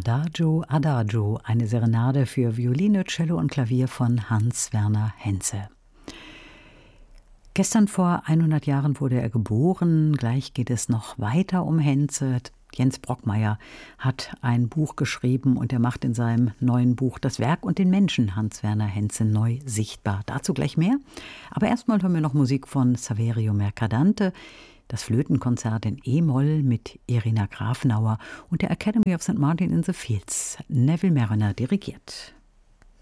Adagio, Adagio, eine Serenade für Violine, Cello und Klavier von Hans-Werner Henze. Gestern vor 100 Jahren wurde er geboren. Gleich geht es noch weiter um Henze. Jens Brockmeyer hat ein Buch geschrieben und er macht in seinem neuen Buch das Werk und den Menschen Hans-Werner Henze neu sichtbar. Dazu gleich mehr. Aber erstmal hören wir noch Musik von Saverio Mercadante. Das Flötenkonzert in E-Moll mit Irina Grafenauer und der Academy of St. Martin in the Fields. Neville Marriner dirigiert.